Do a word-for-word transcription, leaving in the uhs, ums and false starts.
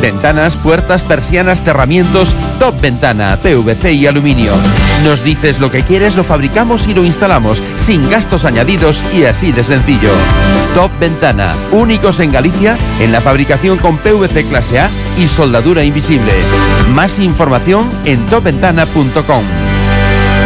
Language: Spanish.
Ventanas, puertas, persianas, cerramientos, Top Ventana, P V C y aluminio. Nos dices lo que quieres, lo fabricamos y lo instalamos, sin gastos añadidos y así de sencillo. Top Ventana, únicos en Galicia en la fabricación con P V C clase A y soldadura invisible. Más información en top ventana punto com.